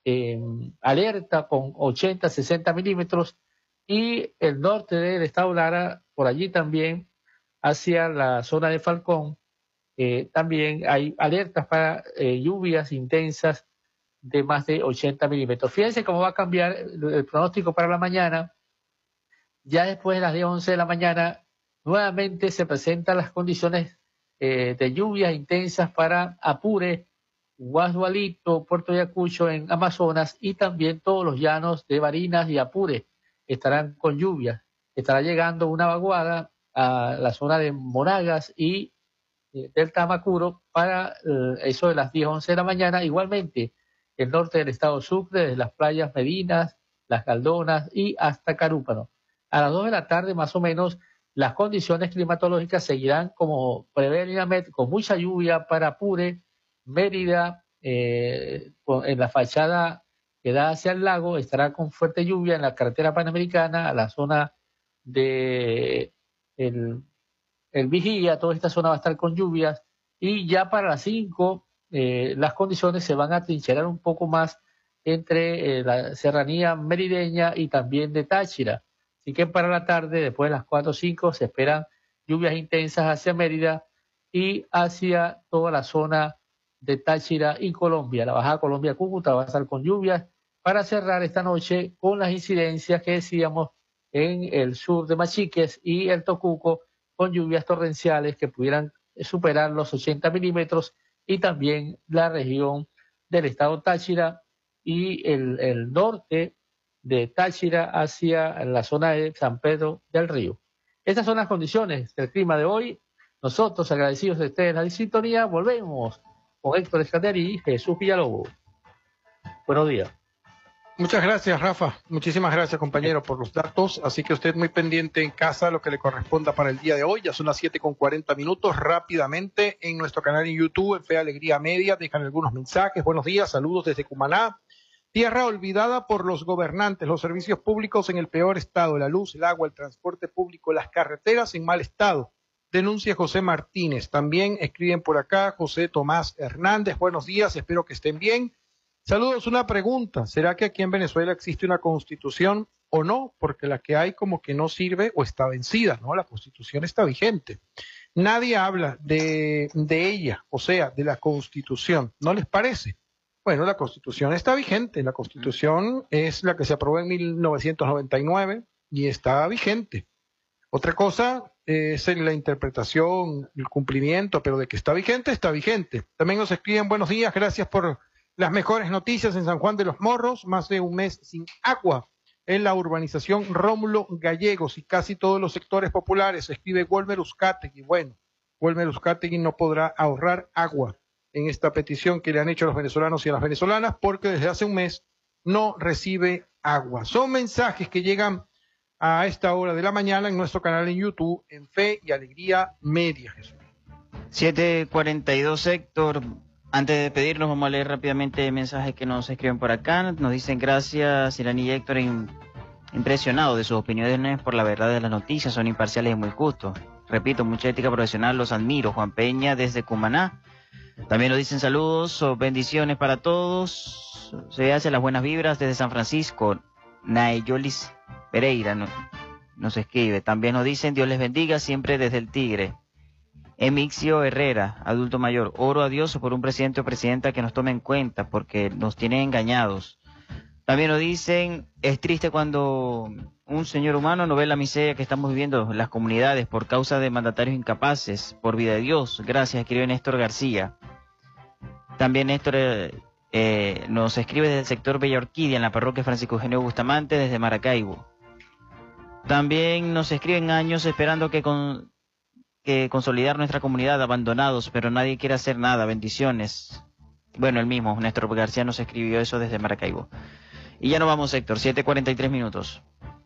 alerta con 80, 60 milímetros, y el norte del estado Lara, por allí también, hacia la zona de Falcón, también hay alertas para lluvias intensas de más de 80 milímetros. Fíjense cómo va a cambiar el pronóstico para la mañana. Ya después de las 10, 11 de la mañana, nuevamente se presentan las condiciones de lluvias intensas para Apure, Guasdualito, Puerto Ayacucho en Amazonas, y también todos los llanos de Barinas y Apure estarán con lluvias. Estará llegando una vaguada a la zona de Monagas y del Tamacuro para eso de las 10, 11 de la mañana. Igualmente, el norte del estado Sucre, desde las playas Medinas, Las Caldonas y hasta Carúpano. A las 2 de la tarde, más o menos, las condiciones climatológicas seguirán como prevé el INAMET, con mucha lluvia para Apure, Mérida, en la fachada que da hacia el lago, estará con fuerte lluvia en la carretera panamericana, a la zona de el Vigía, toda esta zona va a estar con lluvias, y ya para las 5 las condiciones se van a trincherar un poco más entre la serranía merideña y también de Táchira. Así que para la tarde, después de las 4 o 5, se esperan lluvias intensas hacia Mérida y hacia toda la zona de Táchira y Colombia. La Baja Colombia Cúcuta va a estar con lluvias para cerrar esta noche con las incidencias que decíamos en el sur de Machiques y el Tocuco, con lluvias torrenciales que pudieran superar los 80 milímetros, y también la región del estado Táchira y el norte de Táchira hacia la zona de San Pedro del Río. Estas son las condiciones del clima de hoy. Nosotros, agradecidos de ustedes la sintonía, volvemos con Héctor Escater y Jesús Villalobos. Buenos días. Muchas gracias, Rafa. Muchísimas gracias, compañero, por los datos. Así que usted muy pendiente en casa lo que le corresponda para el día de hoy. Ya son las 7:40. Rápidamente en nuestro canal en YouTube, en Fe Alegría Media, dejan algunos mensajes. Buenos días, saludos desde Cumaná. Tierra olvidada por los gobernantes, los servicios públicos en el peor estado, la luz, el agua, el transporte público, las carreteras en mal estado. Denuncia José Martínez. También escriben por acá José Tomás Hernández. Buenos días, espero que estén bien. Saludos, una pregunta. ¿Será que aquí en Venezuela existe una constitución o no? Porque la que hay como que no sirve o está vencida, ¿no? La constitución está vigente. Nadie habla de ella, o sea, de la constitución. ¿No les parece? Bueno, la constitución está vigente. La constitución es la que se aprobó en 1999 y está vigente. Otra cosa es la interpretación, el cumplimiento, pero de que está vigente, está vigente. También nos escriben buenos días, gracias por las mejores noticias en San Juan de los Morros, más de un mes sin agua en la urbanización Rómulo Gallegos y casi todos los sectores populares. Escribe Wolmer Uzcategui. Bueno, Wolmer Uzcategui no podrá ahorrar agua en esta petición que le han hecho a los venezolanos y a las venezolanas, porque desde hace un mes no recibe agua. Son mensajes que llegan a esta hora de la mañana en nuestro canal en YouTube, en Fe y Alegría Media. 7:42, Héctor. Antes de despedirnos, vamos a leer rápidamente mensajes que nos escriben por acá. Nos dicen gracias, Irani y Héctor, impresionados de sus opiniones por la verdad de las noticias, son imparciales y muy justos. Repito, mucha ética profesional, los admiro. Juan Peña desde Cumaná. También nos dicen saludos o bendiciones para todos. Se hace las buenas vibras desde San Francisco. Naeyolis Pereira nos escribe. También nos dicen Dios les bendiga siempre desde el Tigre. Emixio Herrera, adulto mayor, oro a Dios por un presidente o presidenta que nos tome en cuenta porque nos tienen engañados. También nos dicen, es triste cuando un señor humano no ve la miseria que estamos viviendo en las comunidades por causa de mandatarios incapaces, por vida de Dios. Gracias, escribe Néstor García. También Néstor nos escribe desde el sector Bella Orquídea, en la parroquia Francisco Eugenio Bustamante, desde Maracaibo. También nos escriben años esperando que consolidar nuestra comunidad, abandonados, pero nadie quiere hacer nada. Bendiciones. Bueno, el mismo, Néstor García nos escribió eso desde Maracaibo. Y ya nos vamos, Héctor, 7:43.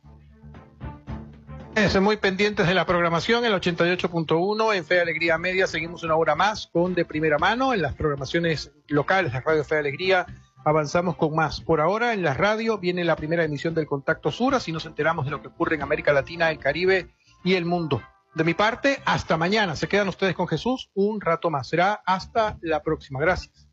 Muy pendientes de la programación, el 88.1 en Fe Alegría Media. Seguimos una hora más con De Primera Mano en las programaciones locales de Radio Fe Alegría. Avanzamos con más. Por ahora, en la radio viene la primera emisión del Contacto Sur, así nos enteramos de lo que ocurre en América Latina, el Caribe y el mundo. De mi parte, hasta mañana. Se quedan ustedes con Jesús un rato más. Será hasta la próxima. Gracias.